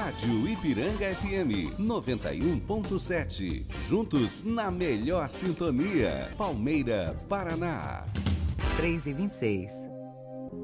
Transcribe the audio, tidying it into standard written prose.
Rádio Ipiranga FM 91.7. Juntos na melhor sintonia. Palmeira, Paraná. 3h26.